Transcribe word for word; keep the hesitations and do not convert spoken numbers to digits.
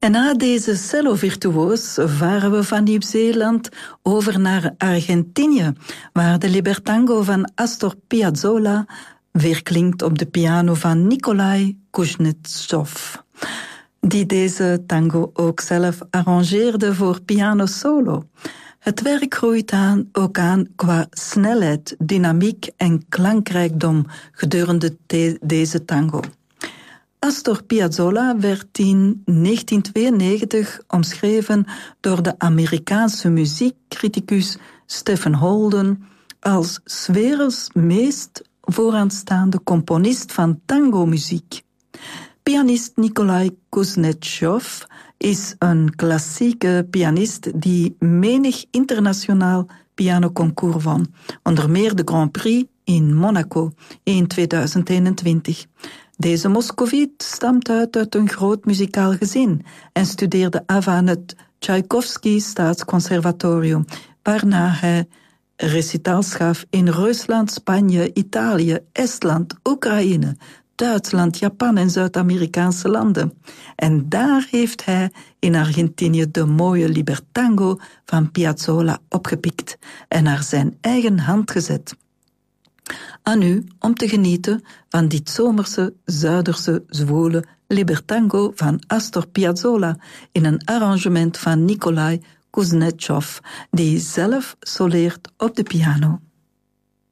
En na deze cello-virtuoos varen we van Nieuw-Zeeland over naar Argentinië, waar de Libertango van Astor Piazzolla weerklinkt op de piano van Nikolai Kuznetsov, die deze tango ook zelf arrangeerde voor piano solo. Het werk groeit aan, ook aan qua snelheid, dynamiek en klankrijkdom gedurende te- deze tango. Astor Piazzolla werd in negentien tweeënnegentig omschreven door de Amerikaanse muziekcriticus Stephen Holden als 's werelds meest vooraanstaande componist van tango-muziek. Pianist Nikolai Kuznetsov is een klassieke pianist die menig internationaal pianoconcours won, onder meer de Grand Prix in Monaco in tweeduizend eenentwintig. Deze Moscoviet stamt uit, uit een groot muzikaal gezin en studeerde af aan het Tchaikovsky Staatsconservatorium, waarna hij recitals gaf in Rusland, Spanje, Italië, Estland, Oekraïne, Duitsland, Japan en Zuid-Amerikaanse landen. En daar heeft hij in Argentinië de mooie Libertango van Piazzolla opgepikt en naar zijn eigen hand gezet. Aan u om te genieten van dit zomerse, zuiderse, zwoele Libertango van Astor Piazzolla in een arrangement van Nikolai Kuznetsov, die zelf soleert op de piano.